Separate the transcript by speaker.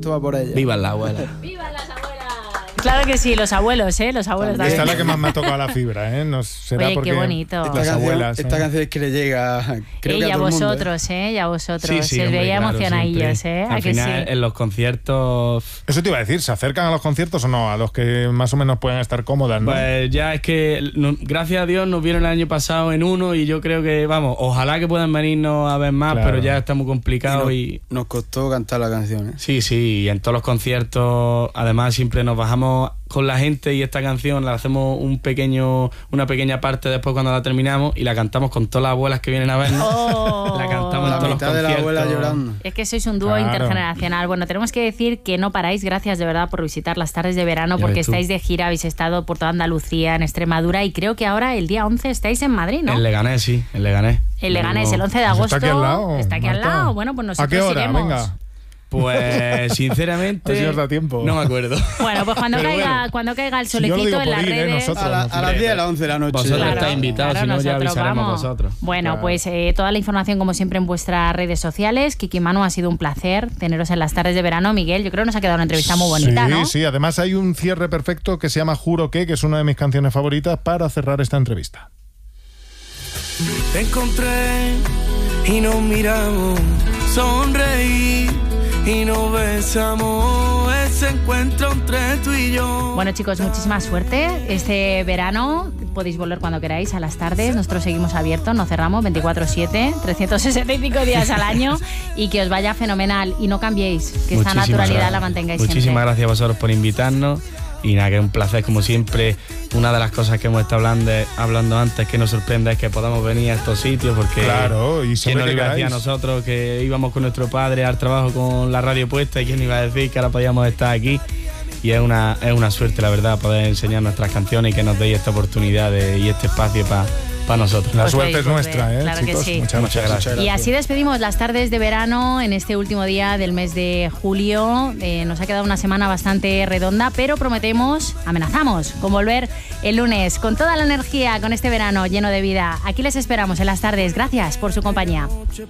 Speaker 1: esto va por ella.
Speaker 2: ¡Viva la abuela!
Speaker 3: ¡Viva las abuelas!
Speaker 4: Claro que sí, los abuelos, los abuelos también.
Speaker 5: Esta es la que más me ha tocado la fibra, ¿eh? Será
Speaker 4: Oye,
Speaker 5: porque
Speaker 4: qué bonito.
Speaker 5: las abuelas.
Speaker 1: Esta canción es que le llega, creo que a
Speaker 4: y a
Speaker 1: todo el mundo,
Speaker 4: vosotros, y a vosotros.
Speaker 2: Sí,
Speaker 4: Se
Speaker 2: hombre,
Speaker 4: veía
Speaker 2: claro,
Speaker 4: emocionadillos,
Speaker 2: siempre.
Speaker 4: ¿A
Speaker 2: Al
Speaker 4: que
Speaker 2: final,
Speaker 4: sí?
Speaker 2: en los conciertos...
Speaker 5: Eso te iba a decir, ¿se acercan a los conciertos o no? A los que más o menos pueden estar cómodas, ¿no?
Speaker 2: Pues ya es que, gracias a Dios, nos vieron el año pasado en uno y yo creo que, vamos, ojalá que puedan venirnos a ver más,
Speaker 5: Claro.
Speaker 2: pero ya está muy complicado y...
Speaker 1: Nos costó cantar la canción, ¿eh?
Speaker 2: Sí, y en todos los conciertos, además, siempre nos bajamos con la gente y esta canción la hacemos una pequeña parte después cuando la terminamos y la cantamos con todas las abuelas que vienen a vernos.
Speaker 4: Oh.
Speaker 2: La cantamos
Speaker 1: La
Speaker 2: en todos los
Speaker 1: mitad de la
Speaker 2: conciertos.
Speaker 1: abuela llorando.
Speaker 4: Es que sois un dúo
Speaker 5: Claro.
Speaker 4: intergeneracional. Bueno, tenemos que decir que no paráis. Gracias de verdad por visitar las tardes de verano,
Speaker 2: Ya
Speaker 4: porque
Speaker 2: ves tú.
Speaker 4: estáis de gira, habéis estado por toda Andalucía, en Extremadura, y creo que ahora el día 11 estáis en Madrid, ¿no?
Speaker 2: En Leganés, sí, en Leganés.
Speaker 4: El Leganés, el 11 de
Speaker 5: Pues
Speaker 4: agosto.
Speaker 5: está aquí al lado,
Speaker 4: Está aquí al
Speaker 5: Marta.
Speaker 4: lado. Bueno, pues nosotros
Speaker 5: ¿A qué hora?
Speaker 4: iremos.
Speaker 5: Venga.
Speaker 2: Pues, sinceramente...
Speaker 5: A ver si os da tiempo.
Speaker 2: No me acuerdo.
Speaker 4: Bueno, pues cuando
Speaker 2: Pero
Speaker 4: caiga,
Speaker 2: bueno.
Speaker 4: cuando caiga el
Speaker 5: Si yo lo
Speaker 4: solecito
Speaker 5: digo
Speaker 4: en las
Speaker 5: por ir,
Speaker 4: redes.
Speaker 5: nosotros.
Speaker 1: A las 10 a las 11 de la noche.
Speaker 2: Vosotros
Speaker 4: Claro,
Speaker 2: estáis invitados,
Speaker 4: claro,
Speaker 2: si no ya
Speaker 4: nosotros
Speaker 2: avisaremos
Speaker 4: vamos.
Speaker 2: vosotros.
Speaker 4: Bueno,
Speaker 5: Claro.
Speaker 4: pues toda la información como siempre en vuestras redes sociales. Kiki, Manu, ha sido un placer teneros en las tardes de verano. Miguel, yo creo que nos ha quedado una entrevista muy bonita,
Speaker 5: sí,
Speaker 4: ¿no?
Speaker 5: Sí, además hay un cierre perfecto que se llama Juro que es una de mis canciones favoritas para cerrar esta entrevista.
Speaker 6: Te encontré y nos miramos, sonreí y nos besamos, ese encuentro entre tú y yo.
Speaker 4: Bueno, chicos, muchísima suerte. Este verano podéis volver cuando queráis a las tardes. Nosotros seguimos abiertos, no cerramos, 24/7, 365 días al año, y que os vaya fenomenal. Y no cambiéis, que esta
Speaker 2: Muchísimas
Speaker 4: naturalidad
Speaker 2: gracias.
Speaker 4: la mantengáis
Speaker 2: Muchísimas
Speaker 4: siempre.
Speaker 2: gracias a vosotros por invitarnos. Y nada, que es un placer como siempre. Una de las cosas que hemos estado hablando antes que nos sorprende es que podamos venir a estos sitios, porque
Speaker 5: Claro, y
Speaker 2: ¿quién
Speaker 5: siempre
Speaker 2: nos
Speaker 5: que
Speaker 2: iba a decir a
Speaker 5: queráis.
Speaker 2: nosotros que íbamos con nuestro padre al trabajo con la radio puesta, y quién iba a decir que ahora podíamos estar aquí? Y es una suerte, la verdad, poder enseñar nuestras canciones y que nos deis esta oportunidad y este espacio para nosotros.
Speaker 5: La
Speaker 4: Pues
Speaker 5: suerte
Speaker 4: podéis
Speaker 5: es nuestra,
Speaker 4: volver,
Speaker 5: ¿eh,
Speaker 4: claro que
Speaker 5: chicos?
Speaker 4: sí.
Speaker 5: Muchas gracias.
Speaker 4: Y así despedimos las tardes de verano en este último día del mes de julio. Nos ha quedado una semana bastante redonda, pero prometemos, amenazamos con volver el lunes con toda la energía, con este verano lleno de vida. Aquí les esperamos en las tardes. Gracias por su compañía.